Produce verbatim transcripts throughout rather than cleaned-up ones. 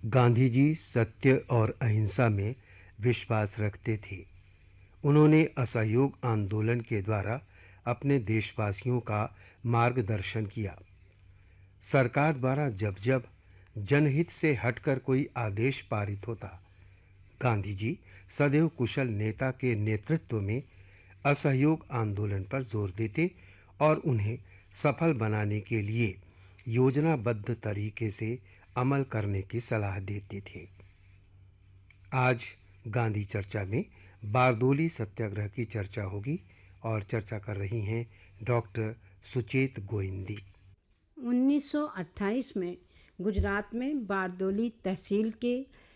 गांधी जी सत्य और अहिंसा में विश्वास रखते थे। उन्होंने असहयोग आंदोलन के द्वारा अपने देशवासियों का मार्गदर्शन किया। सरकार द्वारा जब जब जनहित से हटकर कोई आदेश पारित होता, गांधी जी सदैव कुशल नेता के नेतृत्व में असहयोग आंदोलन पर जोर देते और उन्हें सफल बनाने के लिए योजनाबद्ध तरीके से अमल करने की सलाह देते थे। आज गांधी चर्चा में बारदोली सत्याग्रह की चर्चा होगी और चर्चा कर रही हैं डॉक्टर सुचेत गोविंदी। उन्नीस सौ अट्ठाईस में गुजरात में बारदोली तहसील के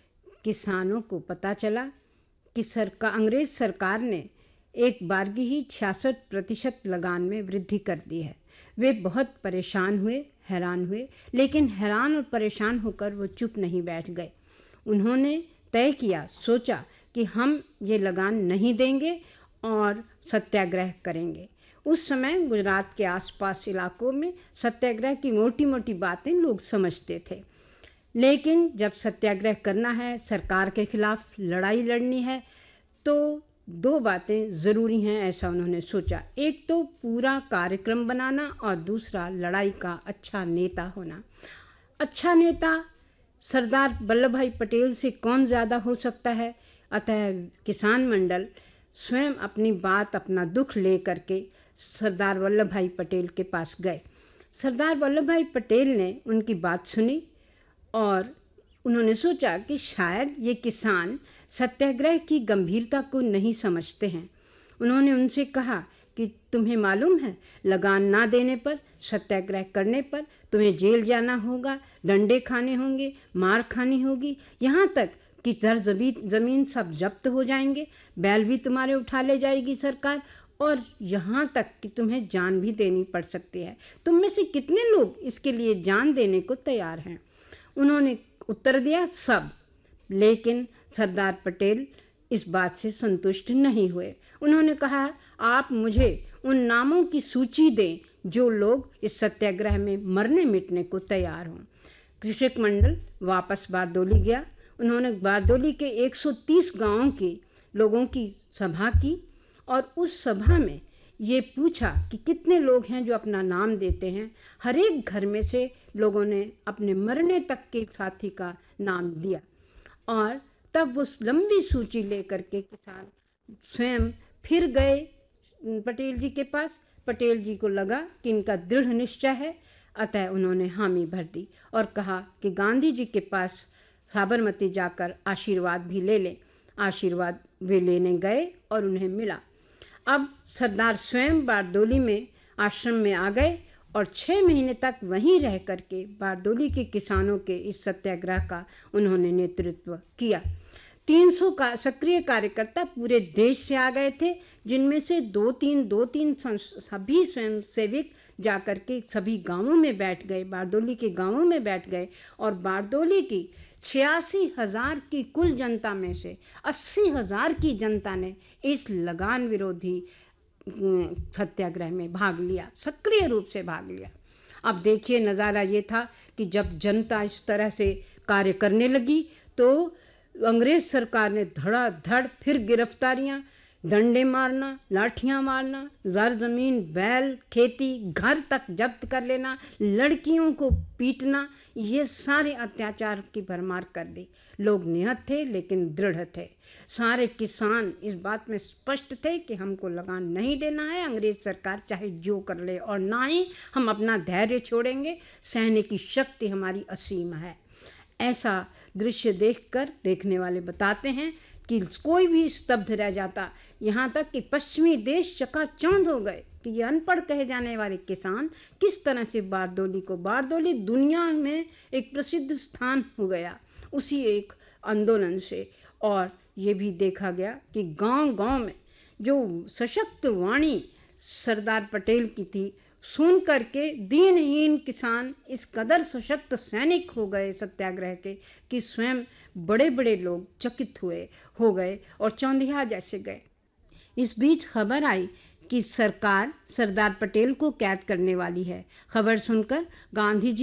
किसानों को पता चला कि सरकार अंग्रेज सरकार ने एक बारगी ही छियासठ प्रतिशत लगान में वृद्धि कर दी है। वे बहुत परेशान हुए, हैरान हुए, लेकिन हैरान और परेशान होकर वो चुप नहीं बैठ गए। उन्होंने तय किया, सोचा कि हम ये लगान नहीं देंगे और सत्याग्रह करेंगे। उस समय गुजरात के आसपास इलाकों में सत्याग्रह की मोटी मोटी बातें लोग समझते थे, लेकिन जब सत्याग्रह करना है, सरकार के खिलाफ लड़ाई लड़नी है, तो दो बातें ज़रूरी हैं, ऐसा उन्होंने सोचा। एक तो पूरा कार्यक्रम बनाना और दूसरा लड़ाई का अच्छा नेता होना। अच्छा नेता सरदार वल्लभ भाई पटेल से कौन ज़्यादा हो सकता है। अतः किसान मंडल स्वयं अपनी बात, अपना दुख ले करके सरदार वल्लभ भाई पटेल के पास गए। सरदार वल्लभ भाई पटेल ने उनकी बात सुनी और उन्होंने सोचा कि शायद ये किसान सत्याग्रह की गंभीरता को नहीं समझते हैं। उन्होंने उनसे कहा कि तुम्हें मालूम है, लगान ना देने पर, सत्याग्रह करने पर तुम्हें जेल जाना होगा, डंडे खाने होंगे, मार खानी होगी, यहाँ तक कि जर ज़मीन सब जब्त हो जाएंगे, बैल भी तुम्हारे उठा ले जाएगी सरकार, और यहाँ तक कि तुम्हें जान भी देनी पड़ सकती है। तुम में से कितने लोग इसके लिए जान देने को तैयार हैं? उन्होंने उत्तर दिया, सब। लेकिन सरदार पटेल इस बात से संतुष्ट नहीं हुए। उन्होंने कहा, आप मुझे उन नामों की सूची दें जो लोग इस सत्याग्रह में मरने मिटने को तैयार हों। कृषक मंडल वापस बारदोली गया। उन्होंने बारदोली के एक सौ तीस गांवों के लोगों की सभा की और उस सभा में ये पूछा कि कितने लोग हैं जो अपना नाम देते हैं। हर एक घर में से लोगों ने अपने मरने तक के साथी का नाम दिया और तब उस लंबी सूची लेकर के किसान स्वयं फिर गए पटेल जी के पास। पटेल जी को लगा कि इनका दृढ़ निश्चय है, अतः उन्होंने हामी भर दी और कहा कि गांधी जी के पास साबरमती जाकर आशीर्वाद भी ले लें। आशीर्वाद वे लेने गए और उन्हें मिला। अब सरदार स्वयं बारदोली में आश्रम में आ गए और छः महीने तक वहीं रह करके बारदोली के किसानों के इस सत्याग्रह का उन्होंने नेतृत्व किया। तीन सौ का सक्रिय कार्यकर्ता पूरे देश से आ गए थे, जिनमें से दो तीन दो तीन सभी स्वयंसेवक जाकर के सभी गांवों में बैठ गए, बारदोली के गांवों में बैठ गए और बारदोली की छियासी हजार की कुल जनता में से अस्सी हजार की जनता ने इस लगान विरोधी सत्याग्रह में भाग लिया, सक्रिय रूप से भाग लिया। अब देखिए, नज़ारा ये था कि जब जनता इस तरह से कार्य करने लगी तो अंग्रेज सरकार ने धड़ाधड़ फिर गिरफ्तारियां, डंडे मारना, लाठियां मारना, ज़र ज़मीन, बैल, खेती, घर तक जब्त कर लेना, लड़कियों को पीटना, ये सारे अत्याचार की भरमार कर दी। लोग निहत थे लेकिन दृढ़ थे। सारे किसान इस बात में स्पष्ट थे कि हमको लगान नहीं देना है, अंग्रेज सरकार चाहे जो कर ले, और ना ही हम अपना धैर्य छोड़ेंगे। सहने की शक्ति हमारी असीम है। ऐसा दृश्य देखकर देखने वाले बताते हैं कि कोई भी स्तब्ध रह जाता, यहाँ तक कि पश्चिमी देश चकाचौंध हो गए कि ये अनपढ़ कहे जाने वाले किसान किस तरह से बारदोली को, बारदोली दुनिया में एक प्रसिद्ध स्थान हो गया उसी एक आंदोलन से। और ये भी देखा गया कि गांव-गांव में जो सशक्त वाणी सरदार पटेल की थी, सुन करके दीनहीन किसान इस कदर सशक्त सैनिक हो गए सत्याग्रह के कि स्वयं बड़े बड़े लोग चकित हुए हो गए और चौंधिया जैसे गए। इस बीच खबर आई कि सरकार सरदार पटेल को कैद करने वाली है। खबर सुनकर गांधी जी